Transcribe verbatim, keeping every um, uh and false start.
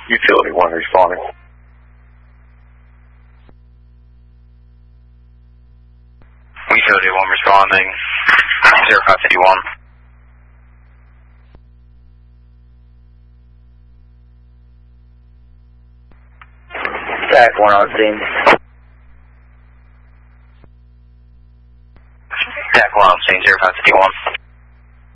Utility one responding. Utility one responding. zero five five one. Tac one on scene. Tac one on scene, zero five five one.